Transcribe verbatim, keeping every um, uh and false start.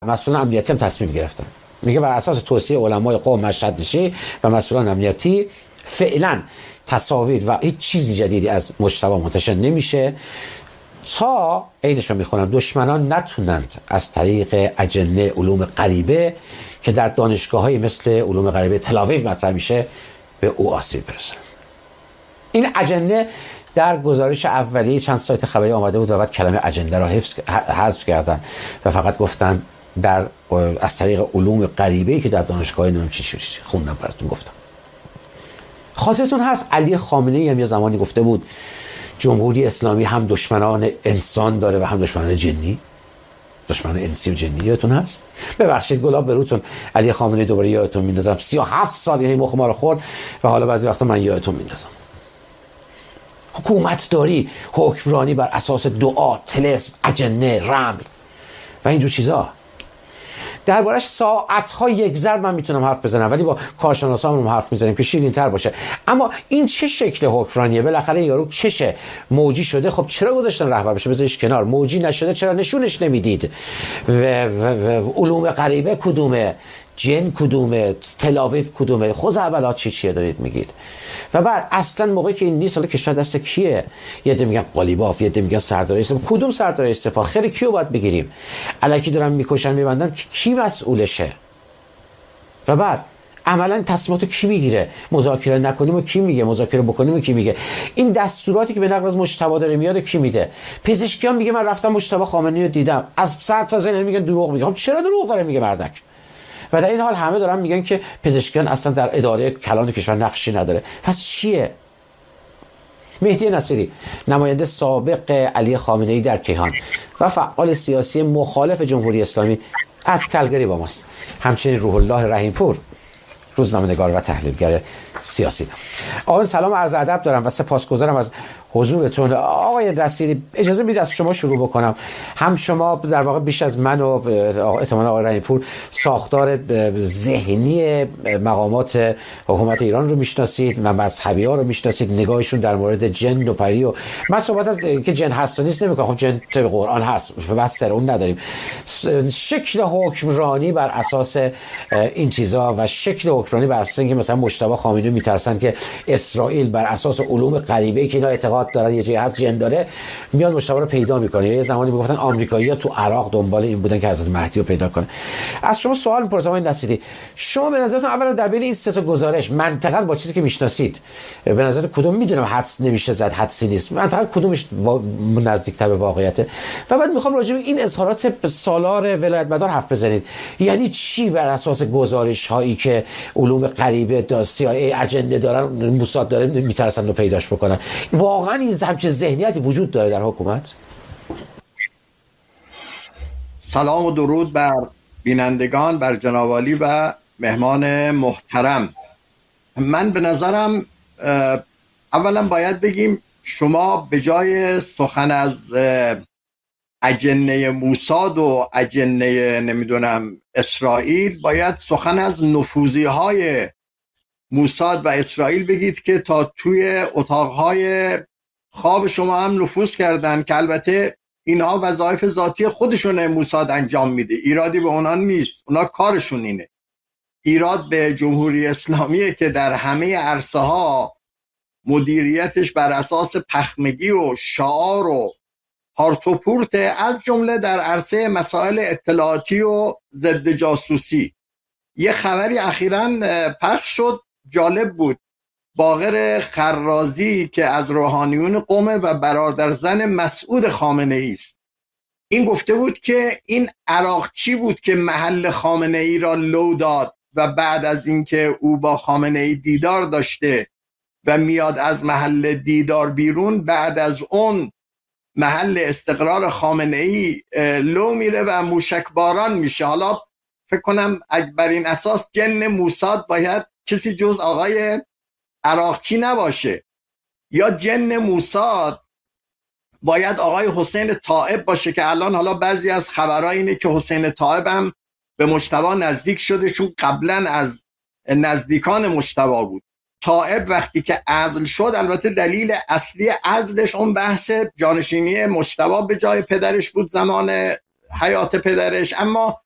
مسئولان امنیتی هم تصمیم گرفتن. میگه بر اساس توصیه علمای قوم مشهد نشین و مسئولان امنیتی فعلا تصاویر و هیچ چیزی جدیدی از مجتبی منتشر نمیشه تا عینشو میخونم دشمنان نتونند از طریق اجنه علوم غریبه که در دانشگاه‌های مثل علوم غریبه تل آویو مطرح میشه به او آسیب برسن. این اجنه در گزارش اولیه چند سایت خبری آمده بود و بعد کلمه اجنده را حفظ حذف کردن و فقط گفتن در از طریق علوم غریبه‌ای که در دانشگاه‌های نمیدونم چی چی خوندم براتون گفتم. خاطرتون هست علی خامنه‌ای هم یه زمانی گفته بود جمهوری اسلامی هم دشمنان انسان داره و هم دشمنان جنی، دشمنان انسی و جنی. یادتون هست؟ ببخشید گلاب به روتون علی خامنه‌ای دوباره یادتون میندازم سی و هفت سال یعنی مخ ما رو خورد و حالا بعضی وقتا من یادتون میندازم. حکومتداری، حکمرانی بر اساس دعا، طلسم، اجنه، رمل و اینجور چیزا. دربارش ساعت‌ها یک ضرب من میتونم حرف بزنم ولی با کارشناسامون حرف میزنیم که شیرین‌تر باشه. اما این چه شکل حکمرانیه؟ بالاخره یارو چشه موجی شده، خب چرا گذاشتن رهبر بشه؟ بذارش کنار. موجی نشده چرا نشونش نمیدید؟ و, و, و علوم غریبه کدومه؟ جن کدومه؟ تل آویو کدومه؟ خود اولا چی چیه دارید میگید؟ و بعد اصلا موقعی که این نیست حالا کشور دست کیه؟ یه عده میگن قالیباف، یه عده میگن سردار سپاه. کدوم سردار سپاه؟ خیر کیو باید بگیریم؟ الکی دارن میکشن میبندن، کی مسئولشه؟ و بعد عملا تصمیماتو کی میگیره؟ مذاکره نکنیم و کی میگه؟ مذاکره بکنیم و کی میگه؟ این دستوراتی که به نقل از مجتبی داره میاد کی میده؟ پزشکیان میگه من رفتم مجتبی خامنه‌ای رو دیدم، از صد تا زن میگن دروغ میگه. خب چرا دروغ داره میگه مردک؟ و در این حال همه دارن میگن که پزشکیان اصلا در اداره کلان کشور نقشی نداره. پس چیه؟ مهدی نصیری نماینده سابق علی خامنه‌ای در کیهان و فعال سیاسی مخالف جمهوری اسلامی از کلگری با ماست. همچنین روح الله رحیم‌پور روزنامه‌نگار و تحلیلگر سیاسی. آقایان سلام عرض ادب دارم و سپاسگزارم از حضورتون. آقای نصیری اجازه بدید از شما شروع بکنم. هم شما در واقع بیش از من و احتمالاً آقای رحیم‌پور ساختار ذهنی مقامات حکومت ایران رو میشناسید و مذهبی‌ها رو میشناسید، نگاهشون در مورد جن و پری و من صحبت از که جن هست و نیست نمی‌کنم. خب جن تو قرآن هست بس سر اون نداریم. شکل حکمرانی بر اساس این چیزا و شکل حکمرانی بر اساس اینکه مثلا مجتبی خامنه‌ای میترسن که اسرائیل بر اساس علوم غریبه‌ای که اینا اعتقاد دارن یه جایی هست جن داره میاد مجتبی رو پیدا میکنه. یه زمانی میگفتن آمریکایی‌ها تو عراق دنبال این بودن که حضرت مهدی رو پیدا کنه. از شما سوال می‌پرسم آقای نصیری، شما به نظرتون اولا در بین این سه تا گزارش منطقاً با چیزی که میشناسید به نظر کدوم میدونم حدس نمیشه زد، حدسی نیست، منطقاً کدومش نزدیک‌تر به واقعیته؟ و بعد میخوام راجع به این اظهارات سالار ولایت‌مدار حرف بزنید. یعنی چی بر اساس گزارش‌هایی که علوم غریبه سی آی ای اجنده دارن، موساد داره میترسن رو پیداش بکنن؟ واقعا این همچه ذهنیتی وجود داره در حکومت؟ سلام و درود بر بینندگان، بر جناب عالی و مهمان محترم. من به نظرم اولا باید بگیم شما به جای سخن از اجنه موساد و اجنه نمیدونم اسرائیل باید سخن از نفوذی های موساد و اسرائیل بگید که تا توی اتاقهای خواب شما هم نفوذ کردن که البته اینها وظایف ذاتی خودشونه موساد انجام میده، ایرادی به اونا نیست، اونا کارشون اینه. ایراد به جمهوری اسلامیه که در همه عرصه ها مدیریتش بر اساس پخمگی و شعار و هارتوپورت، از جمله در عرصه مسائل اطلاعاتی و ضد جاسوسی. یه خبری اخیراً پخش شد جالب بود. باقر خرازی که از روحانیون قومه و برادر زن مسعود خامنه‌ای است، این گفته بود که این عراقچی بود که محل خامنه‌ای را لو داد و بعد از اینکه او با خامنه‌ای دیدار داشته و میاد از محل دیدار بیرون، بعد از اون محل استقرار خامنه‌ای لو میره و موشک باران میشه. حالا فکر کنم بر این اساس جن موساد باید کسی جز آقای عراقچی نباشه، یا جن موساد باید آقای حسین طائب باشه که الان حالا بعضی از خبرها اینه که حسین طائب هم به مجتبی نزدیک شده، چون قبلا از نزدیکان مجتبی بود. طائب وقتی که عزل شد، البته دلیل اصلی عزلش اون بحث جانشینی مجتبی به جای پدرش بود زمان حیات پدرش، اما